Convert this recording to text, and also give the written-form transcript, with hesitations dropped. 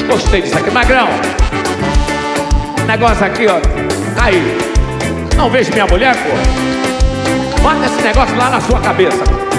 Gostei disso aqui. Magrão, negócio aqui, ó. Aí. Não vejo minha mulher, pô. Bota esse negócio lá na sua cabeça.